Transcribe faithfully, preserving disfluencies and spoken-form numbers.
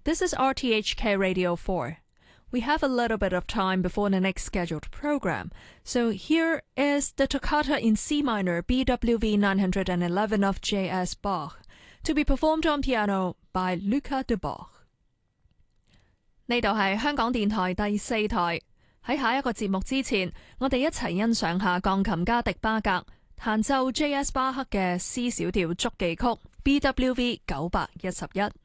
This is R T H K Radio four. We have a little bit of time before the next scheduled program, so here is the Toccata in C minor B W V nine hundred eleven of J S Bach, to be performed on piano by Lucas de Bach. 呢度係香港電台第四台。喺下一個節目之前，我哋一齊欣賞下鋼琴家迪巴格彈奏 J S 巴克嘅 C 小調觸記曲 B W V 九百一十一。